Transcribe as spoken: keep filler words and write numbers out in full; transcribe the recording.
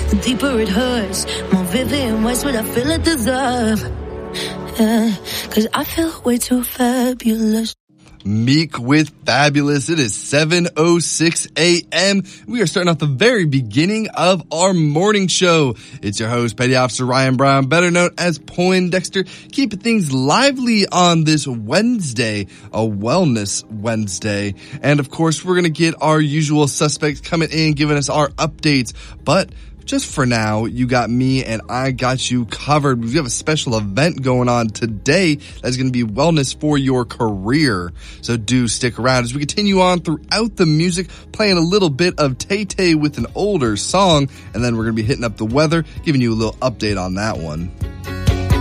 the deeper it hurts. More vivid and worse what I feel it deserve. Yeah, cause I feel way too fabulous. Meek with Fabulous. It is seven oh six a.m. We are starting off the very beginning of our morning show. It's your host, Petty Officer Ryan Brown, better known as Poindexter, keeping things lively on this Wednesday, a Wellness Wednesday. And of course, we're going to get our usual suspects coming in, giving us our updates. But just for now, you got me and I got you covered. We have a special event going on today that's going to be wellness for your career. So do stick around as we continue on throughout the music, playing a little bit of Tay-Tay with an older song, and then we're going to be hitting up the weather, giving you a little update on that one.